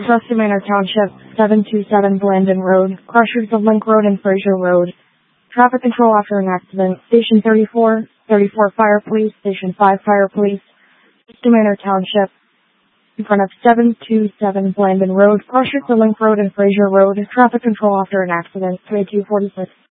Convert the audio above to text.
Trusty Manor Township, 727 Blandon Road, Crossroads of Link Road and Fraser Road. Traffic control after an accident. Station 34, 34 Fire Police, Station 5 Fire Police, Trusty Manor Township, in front of 727 Blandon Road, Crossroads of Link Road and Fraser Road. Traffic control after an accident. 3246.